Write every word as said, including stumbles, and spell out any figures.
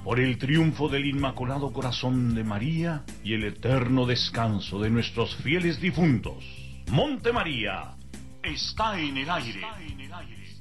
por el triunfo del Inmaculado Corazón de María y el eterno descanso de nuestros fieles difuntos. Monte María está en el aire. Está en el aire.